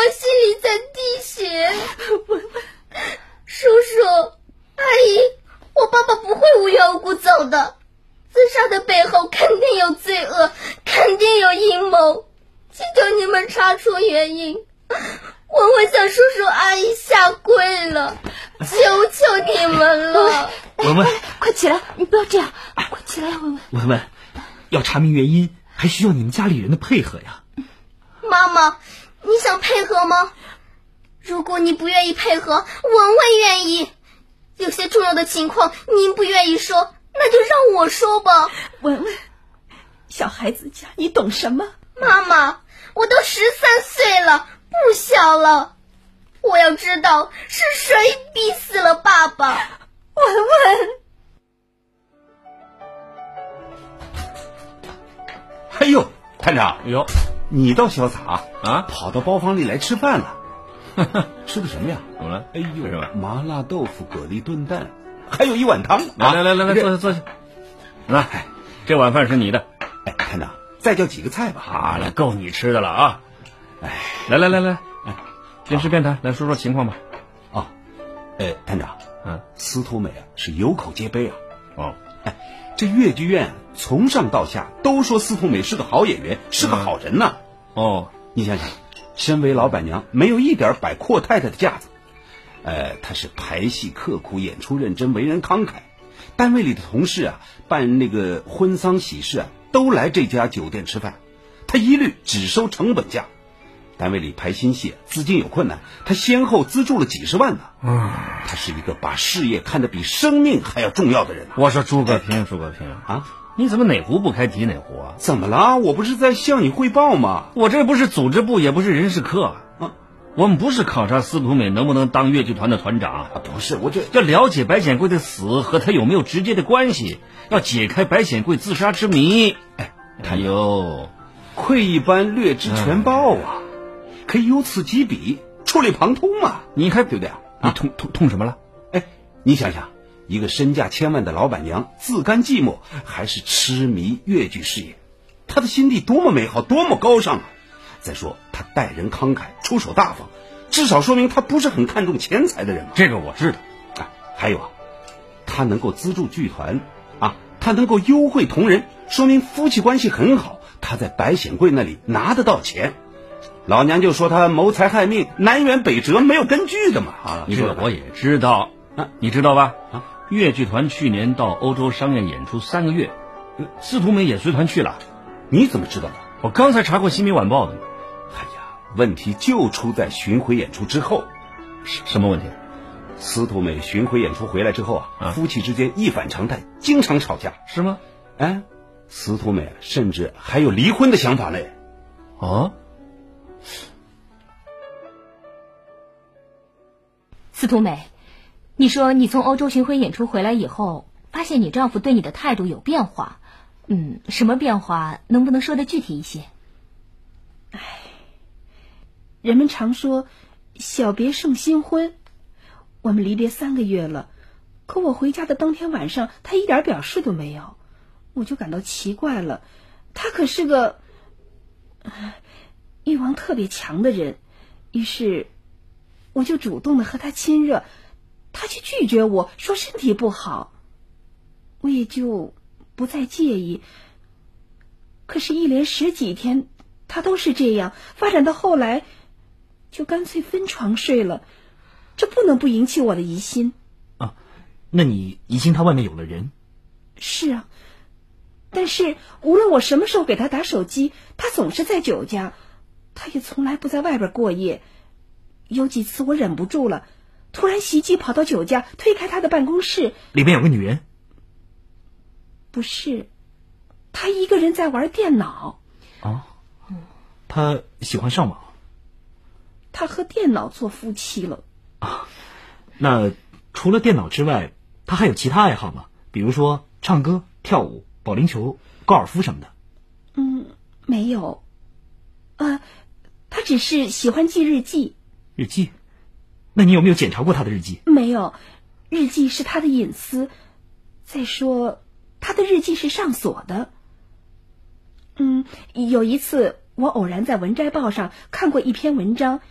心里在滴血。叔叔阿姨，我爸爸不会无缘无故走的，自杀的背后肯定有罪恶，肯定有阴谋，请求你们查出原因。文文向叔叔阿姨下跪了，求求你们了。 文文， 快起来，你不要这样，快起来呀，文文。 文文，要查明原因还需要你们家里人的配合呀。 妈妈，你想配合吗？如果你不愿意配合，文文愿意。有些重要的情况您不愿意说，那就让我说吧。 文文，小孩子家你懂什么？ 妈妈，我都13岁了，不小了，我要知道是谁逼死了爸爸。 文文， 哎呦，探长， 哎呦， 你倒潇洒啊， 跑到包房里来吃饭了。吃的什么呀？ 怎么了？ 哎呦， 什么？ 麻辣豆腐、蛤蜊炖蛋，还有一碗汤。 来，坐下。来，这碗饭是你的。 哎，探长，再叫几个菜吧。 好了，够你吃的了啊。 哎， 来，边吃边谈，来说说情况吧。 哦，探长，司徒美啊是有口皆碑啊。 哦， 哎，这越剧院从上到下都说司徒美是个好演员，是个好人呐。 哦， 你想想，身为老板娘，没有一点摆阔太太的架子。她是排戏刻苦，演出认真，为人慷慨。单位里的同事啊，办那个婚丧喜事啊，都来这家酒店吃饭，她一律只收成本价。单位里排新戏，资金有困难，她先后资助了几十万呢。她是一个把事业看得比生命还要重要的人啊。 我说诸葛平啊， 你怎么哪壶不开提哪壶啊？ 怎么了？我不是在向你汇报吗？ 我这不是组织部，也不是人事科啊。我们不是考察司徒美能不能当越剧团的团长啊， 不是，我这要了解白显贵的死和他有没有直接的关系，要解开白显贵自杀之谜。哎呦， 窥一斑略知全豹啊，可以由此及彼，触类旁通嘛。 你还对不对啊？ 你痛什么了？ 哎，你想想，一个身价千万的老板娘，自甘寂寞，还是痴迷越剧事业，她的心地多么美好，多么高尚啊！再说她待人慷慨，出手大方，至少说明她不是很看重钱财的人嘛。 这个我知道。 还有啊，她能够资助剧团啊，她能够优惠同仁，说明夫妻关系很好。她在白显贵那里拿得到钱，老娘就说她谋财害命，南辕北辙，没有根据的嘛。 你说我也知道你知道吧？越剧团去年到欧洲商业演出3个月，司徒美也随团去了。 你怎么知道的？ 我刚才查过《新民晚报》的。 哎呀，问题就出在巡回演出之后。 什么问题？ 司徒美巡回演出回来之后夫妻之间一反常态，经常吵架。 是吗？ 司徒美甚至还有离婚的想法嘞。 司徒美，你说你从欧洲巡回演出回来以后，发现你丈夫对你的态度有变化，什么变化？能不能说得具体一些？ 人们常说小别胜新婚，我们离别3个月了，可我回家的当天晚上，他一点表示都没有，我就感到奇怪了。他可是个欲望特别强的人，于是我就主动的和他亲热，他却拒绝我说身体不好，我也就不再介意。可是一连10几天他都是这样，发展到后来就干脆分床睡了，这不能不引起我的疑心啊。那你疑心他外面有了人？ 是啊，但是无论我什么时候给他打手机，他总是在酒家，他也从来不在外边过夜。有几次我忍不住了，突然袭击跑到酒家，推开他的办公室， 里面有个女人？ 不是，他一个人在玩电脑。 他喜欢上网？ 他和电脑做夫妻了。 那除了电脑之外，他还有其他爱好吗？比如说唱歌、跳舞、保龄球、高尔夫什么的？ 没有。他只是喜欢记日记。 日记？那你有没有检查过他的日记？ 没有，日记是他的隐私。再说，他的日记是上锁的。有一次，我偶然在文摘报上看过一篇文章，